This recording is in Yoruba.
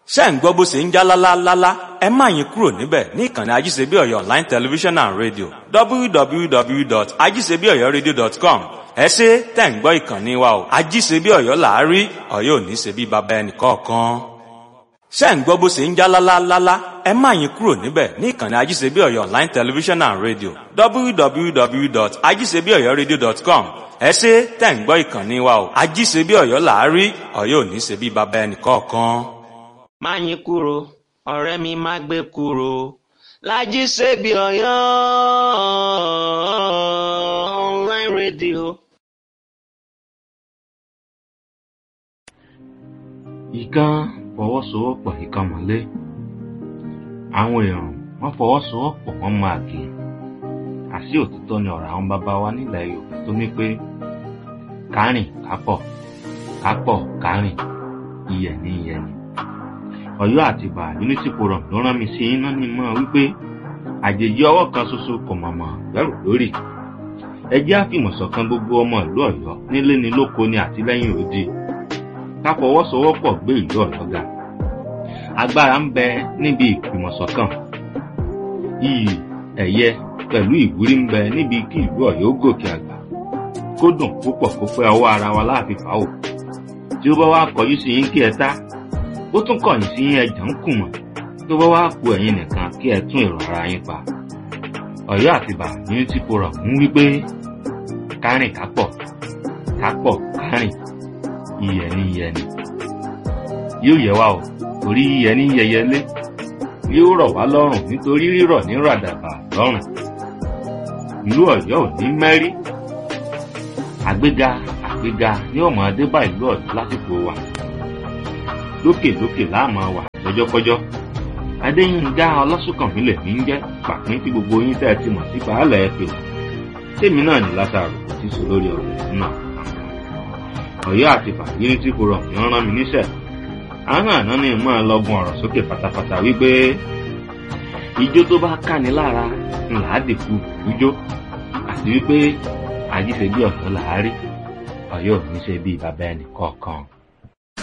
ṣé ń gbọ́ bó ṣe ń já lálálálá, ẹ má yín kúrò níbẹ̀ ní ìkànnì Ajíṣebíọ̀yọ́ online television and radio www.ajíṣebíọ̀yọ́radio.com. ẹ ṣé tẹ̀ ń gbọ́ ìkànnì wa o. Ajíṣebíọ̀yọ́ là á rí, Ọ̀yọ́ ò ní ṣe bí baba ẹnìkọ̀ọ̀kan. ṣé ń gbọ́ bó ṣe ń já lálálálá, ẹ má yín kúrò níbẹ̀ ní ìkànnì Ajíṣebíọ̀yọ́ online television and radio www.ajíṣebíọ̀yọ́radio.com. ẹ ṣé tẹ̀ ń gbọ́ ìkànnì wa o. Ajíṣebíọ̀yọ́ là á rí, Ọ̀yọ́ ò ní ṣe bí baba ẹnìkọ̀ọ̀kan. má yín kúrò ọ̀rẹ́ mi má gbé kúrò l'Ajíṣebíọ̀yọ́ online radio. ìkan fọwọ́sowọ́pọ̀ ìkan mọ́lé àwọn èèyàn wọ́n fọwọ́sowọ́pọ̀ wọ́n máa gé àṣì òtítọ́ ni ọ̀rọ̀ àwọn bàbá wa nílẹ̀ Yorùbá tó ní pé kárìn kápọ̀ kápọ̀ kárìn iyẹ̀ ní iyẹ̀ ni. Ọ̀yọ́ Àtìbà Unity Forum ló rán mi sí iná ní mọ́ wípé àjèjì ọwọ́ kan ṣoṣo kò mọ̀mọ́ gbẹ́rù lórí. ẹ jẹ́ àfìmọ̀ṣọ̀kan gbogbo ọmọ ìlú Ọ̀yọ́ nílé ni lóko ni àtìlẹ́yìn òdi. ká fọwọ́sowọ́pọ̀ gbé ìlú Ọ̀yọ́ ga. agbára ń bẹ níbi ìfìmọ̀ṣọ̀kan. iyì ẹ̀yẹ pẹ̀lú ìwúrí ń bẹ níbi kí ìlú Ọ̀yọ́ gòkè àgbà. kó dùn púpọ̀ kó pẹ́ ọwọ́ ara wa láàfin fàáwò. tí ó bá wá kọjú sí yín kí ẹ tá ó tún kọ̀yìn sí ẹjà ń kùmọ̀ tó bá wá ku ẹ̀yin nìkan kí ẹ tún èrò ara yín pa. Ọ̀yọ́ Àtìbà Unity Forum ń wí pé kárìn kápọ̀ kápọ̀ kárìn iyẹ̀ ní iyẹ̀ ni. yóò yẹ wá o torí iyẹ̀ ní yẹyẹlé yóò rọ̀ wá lọ́rùn nítorí rírọ̀ ní ràdàbà lọ́rùn. ìlú Ọ̀yọ́ ò ní mẹ́rí. àgbéga àgbéga ní ọmọ adébá ìlú Ọ̀yọ́ lásìkò wa. lókèlókè láàmú wà lọ́jọ́kọ́jọ́. Adéyínká Ọlásùnkànmí lèmi ń jẹ́ pàpín tí gbogbo yín tẹ́ ẹ ti mọ̀ sí baálẹ̀ ẹ̀fẹ̀. tèmi náà ní Lásárù kò tí so lórí ọ̀rọ̀ náà. Ọ̀yọ́ Àtìbà Unity Forum ni wọ́n rán mi níṣẹ́. àwọn àná ni mọ́ ẹ lọ́gun ọ̀rọ̀ sókè pátápátá wípé ijó tó bá káni lára ńlá dìkú ìjó àti wípé Ajíṣebíọ̀yọ́ là á rí, Ọ̀yọ́ ò ní ṣe bí bàbá ẹnì kọ̀ọ̀kan.